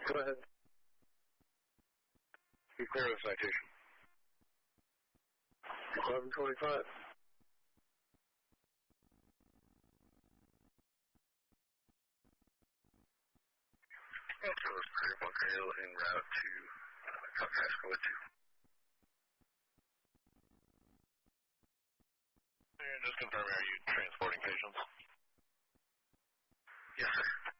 Go ahead. You clear the citation. 1125. Okay, let's clear Bunker Hill en route to Kalkaska with you. And just confirm, are you transporting patients? Yes, sir.